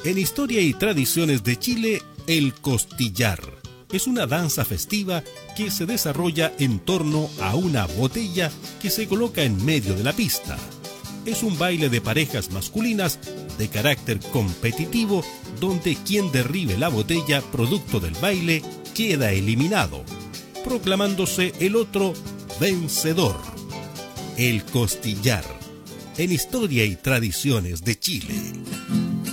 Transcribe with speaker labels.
Speaker 1: En Historia y Tradiciones de Chile, el costillar es una danza festiva que se desarrolla en torno a una botella que se coloca en medio de la pista. Es un baile de parejas masculinas de carácter competitivo donde quien derribe la botella producto del baile queda eliminado, proclamándose el otro vencedor. El costillar, en Historia y Tradiciones de Chile.